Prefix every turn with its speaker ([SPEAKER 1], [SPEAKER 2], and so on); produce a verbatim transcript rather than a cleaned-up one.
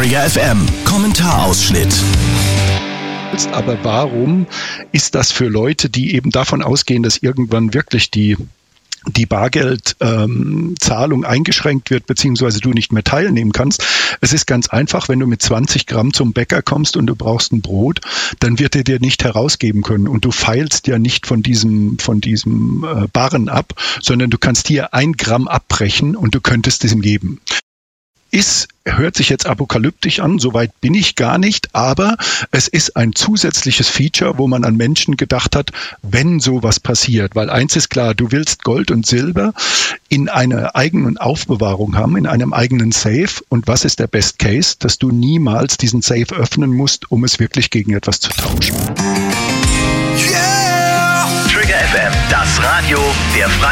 [SPEAKER 1] Trigger F M, Kommentarausschnitt.
[SPEAKER 2] Aber warum ist das für Leute, die eben davon ausgehen, dass irgendwann wirklich die die Bargeldzahlung ähm, eingeschränkt wird, beziehungsweise du nicht mehr teilnehmen kannst? Es ist ganz einfach, wenn du mit zwanzig Gramm zum Bäcker kommst und du brauchst ein Brot, dann wird er dir nicht herausgeben können und du feilst ja nicht von diesem, von diesem äh, Barren ab, sondern du kannst hier ein Gramm abbrechen und du könntest es ihm geben. Ist, hört sich jetzt apokalyptisch an, soweit bin ich gar nicht, aber es ist ein zusätzliches Feature, wo man an Menschen gedacht hat, wenn sowas passiert. Weil eins ist klar, du willst Gold und Silber in einer eigenen Aufbewahrung haben, in einem eigenen Safe. Und was ist der Best Case? Dass du niemals diesen Safe öffnen musst, um es wirklich gegen etwas zu tauschen.
[SPEAKER 1] Yeah! Trigger F M, das Radio der Freien